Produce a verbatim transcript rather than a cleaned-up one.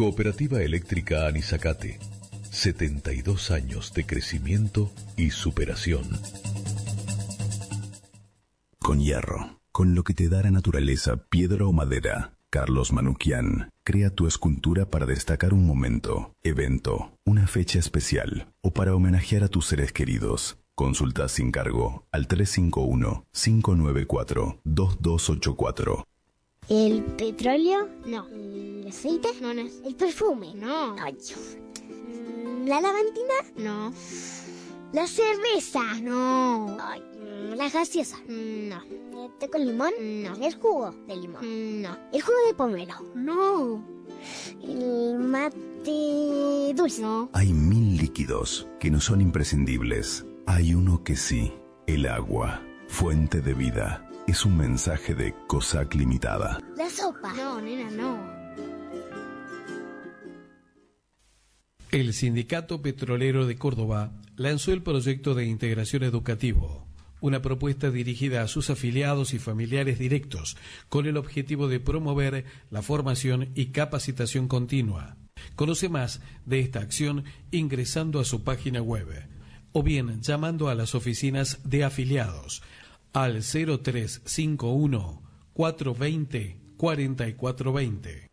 Cooperativa Eléctrica Anizacate. setenta y dos años de crecimiento y superación. Con hierro, con lo que te da la naturaleza, piedra o madera, Carlos Manuquian crea tu escultura para destacar un momento, evento, una fecha especial o para homenajear a tus seres queridos. Consulta sin cargo al tres cinco uno, cinco nueve cuatro, dos dos ocho cuatro. ¿El petróleo? No. ¿El aceite? No, no es. ¿El perfume? No. Ay, ¿la lavandina? No. ¿La cerveza? No. Ay, ¿la gaseosa? No. ¿El té con limón? No. ¿El jugo de limón? No. ¿El jugo de pomelo? No. ¿El mate dulce? No. Hay mil líquidos que no son imprescindibles. Hay uno que sí. El agua, fuente de vida. Es un mensaje de COSAC Limitada. La sopa. No, nena, no. El Sindicato Petrolero de Córdoba lanzó el proyecto de integración educativo, una propuesta dirigida a sus afiliados y familiares directos, con el objetivo de promover la formación y capacitación continua. Conoce más de esta acción ingresando a su página web o bien llamando a las oficinas de afiliados al cero tres cinco uno, cuatro dos cero, cuatro cuatro dos cero.